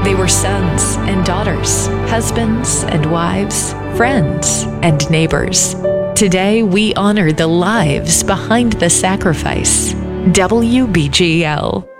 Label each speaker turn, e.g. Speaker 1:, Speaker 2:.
Speaker 1: They were sons and daughters, husbands and wives, friends and neighbors. Today, we honor the lives behind the sacrifice. WBGL.